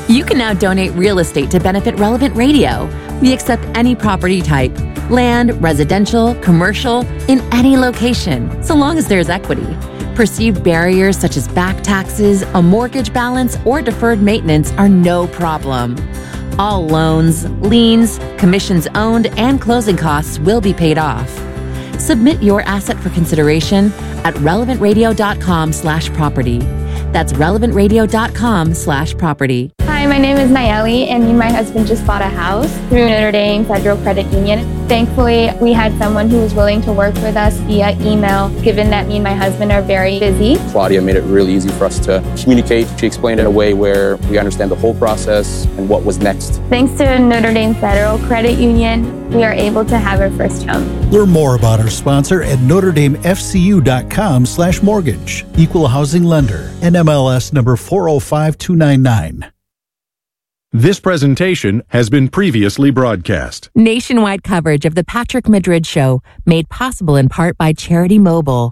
You can now donate real estate to benefit Relevant Radio. We accept any property type, land, residential, commercial, in any location, so long as there's equity. Perceived barriers such as back taxes, a mortgage balance, or deferred maintenance are no problem. All loans, liens, commissions owned, and closing costs will be paid off. Submit your asset for consideration at relevantradio.com/property. That's relevantradio.com/property. Hi, my name is Nayeli, and me and my husband just bought a house through Notre Dame Federal Credit Union. Thankfully, we had someone who was willing to work with us via email, given that me and my husband are very busy. Claudia made it really easy for us to communicate. She explained it in a way where we understand the whole process and what was next. Thanks to Notre Dame Federal Credit Union, we are able to have our first home. Learn more about our sponsor at NotreDameFCU.com/mortgage. Equal housing lender. NMLS number 405299. This presentation has been previously broadcast. Nationwide coverage of the Patrick Madrid Show, made possible in part by Charity Mobile.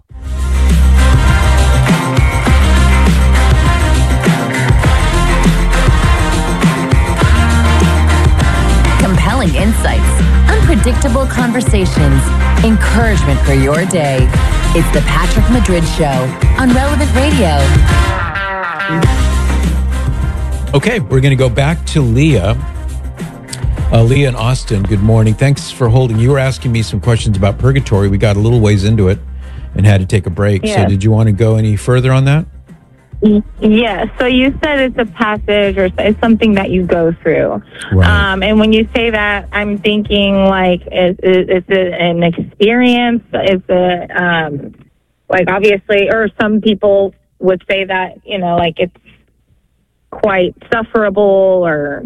Compelling insights, unpredictable conversations, encouragement for your day. It's the Patrick Madrid Show on Relevant Radio. Okay, we're going to go back to Leah. Leah in Austin, good morning. Thanks for holding. You were asking me some questions about purgatory. We got a little ways into it and had to take a break. Yes. So did you want to go any further on that? Yes. So you said it's a passage or it's something that you go through. Right. And when you say that, I'm thinking like, is it an experience? Is it, like obviously, or some people would say that, you know, like it's quite sufferable or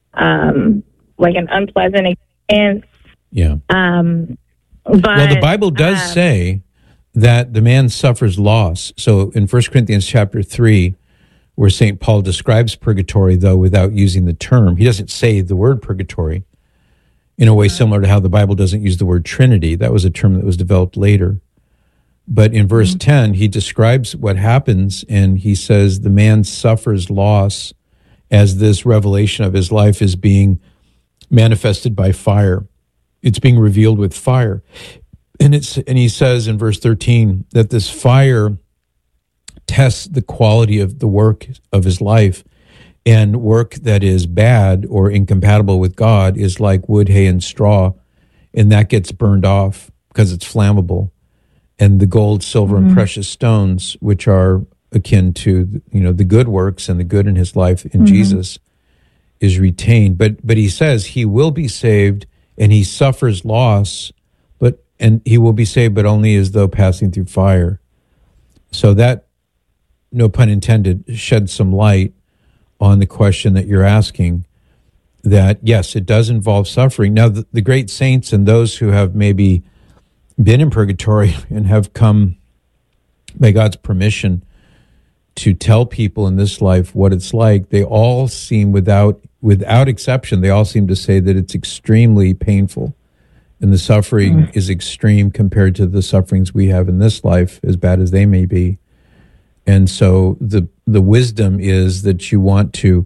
like an unpleasant experience. Yeah. But Well, the Bible does say that the man suffers loss. So in 1 Corinthians chapter 3, where St. Paul describes purgatory, though, without using the term, he doesn't say the word purgatory in a way similar to how the Bible doesn't use the word Trinity. That was a term that was developed later. But in verse 10, he describes what happens, and he says the man suffers loss as this revelation of his life is being manifested by fire. It's being revealed with fire. And he says in verse 13 that this fire tests the quality of the work of his life, and work that is bad or incompatible with God is like wood, hay, and straw, and that gets burned off because it's flammable. And the gold, silver, and precious stones, which are akin to, you know, the good works and the good in his life in Jesus, is retained. But he says he will be saved, and he suffers loss, and he will be saved, but only as though passing through fire. So that, no pun intended, sheds some light on the question that you're asking, that yes, it does involve suffering. Now, the great saints and those who have maybe been in purgatory and have come by God's permission to tell people in this life what it's like, they all seem, without exception, they all seem to say that it's extremely painful. And the suffering is extreme compared to the sufferings we have in this life, as bad as they may be. And so the wisdom is that you want to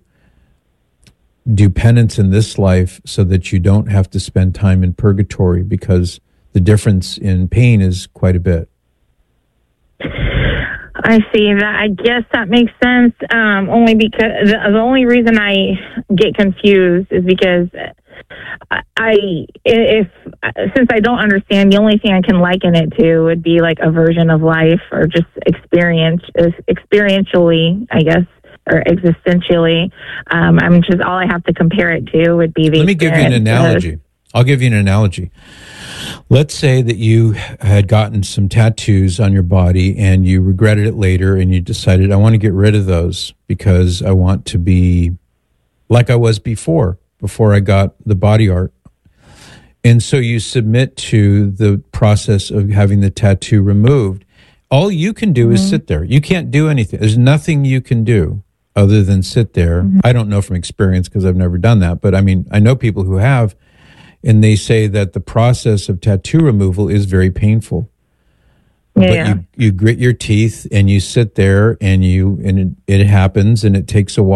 do penance in this life so that you don't have to spend time in purgatory, because the difference in pain is quite a bit. I see that. I guess that makes sense. Only because the only reason I get confused is because since I don't understand, the only thing I can liken it to would be like a version of life, or just experientially, I guess, or existentially. I'm just, all I have to compare it to would be the. Let me give you an analogy. I'll give you an analogy. Let's say that you had gotten some tattoos on your body and you regretted it later, and you decided, I want to get rid of those because I want to be like I was before I got the body art. And so you submit to the process of having the tattoo removed. All you can do is sit there. You can't do anything. There's nothing you can do other than sit there. I don't know from experience because I've never done that, but I mean, I know people who have, and they say that the process of tattoo removal is very painful. Yeah. But you grit your teeth and you sit there, and it happens, and it takes a while.